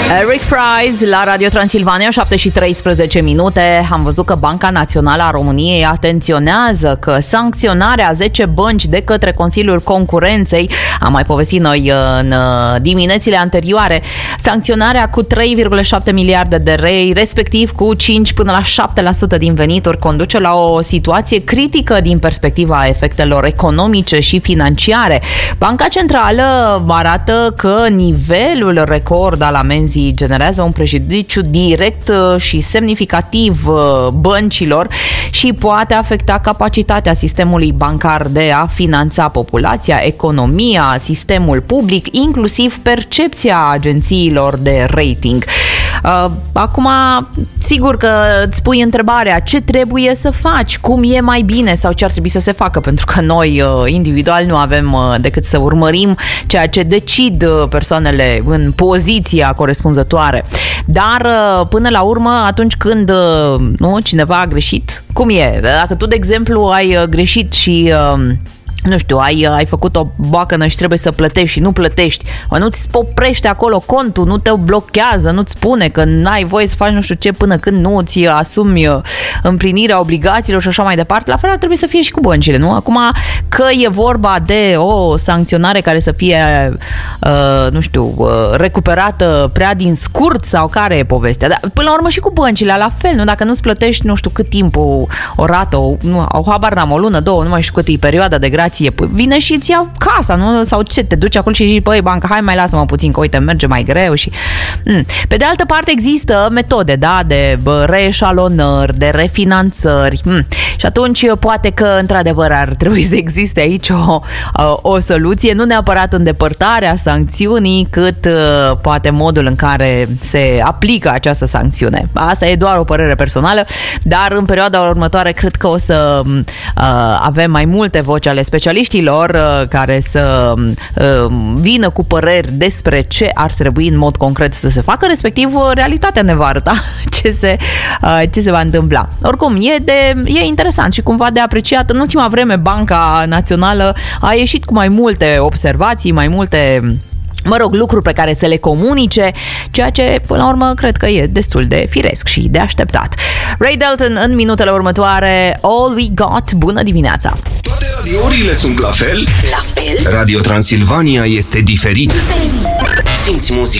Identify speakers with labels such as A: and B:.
A: Eric Price la Radio Transilvania, 7:13. Am văzut că Banca Națională a României atenționează că sancționarea 10 bănci de către Consiliul Concurenței, am mai povestit noi în diminețile anterioare, sancționarea cu 3,7 miliarde de lei, respectiv cu 5 până la 7% din venituri, conduce la o situație critică din perspectiva efectelor economice și financiare. Banca Centrală arată că nivelul record al amenzii generează un prejudiciu direct și semnificativ băncilor și poate afecta capacitatea sistemului bancar de a finanța populația, economia, sistemul public, inclusiv percepția agențiilor de rating. Acum, sigur că îți pui întrebarea ce trebuie să faci, cum e mai bine sau ce ar trebui să se facă, pentru că noi individual nu avem decât să urmărim ceea ce decid persoanele în poziția corespunzătoare. Dar până la urmă, atunci când cineva a greșit, cum e? Dacă tu, de exemplu, ai greșit și nu știu, ai făcut o boacănă și trebuie să plătești și nu plătești, nu-ți oprește acolo contul, nu te blochează, nu-ți spune că n-ai voie să faci nu știu ce până când nu îți asumi împlinirea obligațiilor și așa mai departe. La fel ar trebui să fie și cu băncile, nu? Acum, că e vorba de o sancționare care să fie recuperată prea din scurt sau care e povestea, dar până la urmă și cu băncile la fel, nu? Dacă nu-ți plătești nu știu cât timp o rată, o habar n-am, o lună, două, nu mai știu cât e perioada de grație, vine și îți ia casa, nu? Sau ce, te duci acolo și zici, băi, banca, hai mai lasă-mă puțin, că uite, merge mai greu și... Pe de altă parte există metode, da, de reeșalonări, de refinanțări și atunci poate că într-adevăr ar trebui să existe aici o soluție, nu neapărat îndepărtarea sancțiunii, cât poate modul în care se aplică această sancțiune. Asta e doar o părere personală, dar în perioada următoare cred că o să avem mai multe voci ale specialiștilor care să vină cu păreri despre ce ar trebui în mod concret să se facă, respectiv realitatea ne va arăta ce se va întâmpla. Oricum, e interesant și cumva de apreciat. În ultima vreme Banca Națională a ieșit cu mai multe observații, mai multe lucruri pe care să le comunice, ceea ce, până la urmă, cred că e destul de firesc și de așteptat. Ray Dalton în minutele următoare, All We Got. Bună dimineața!
B: Toate radiourile sunt la fel?
C: La fel?
B: Radio Transilvania este diferit.
C: Simți muzica